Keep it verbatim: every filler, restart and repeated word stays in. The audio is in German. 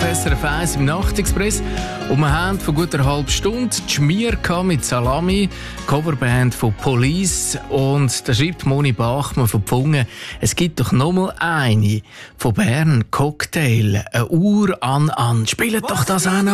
auf S R F eins im Nachtexpress. Und wir haben vor gut einer halben Stunde die Schmier mit Salami, Coverband von Police. Und da schreibt Moni Bachmann von Pfungen, es gibt doch noch mal eine von Bern, Cocktail, eine Uhr an an. Spielt doch das auch noch.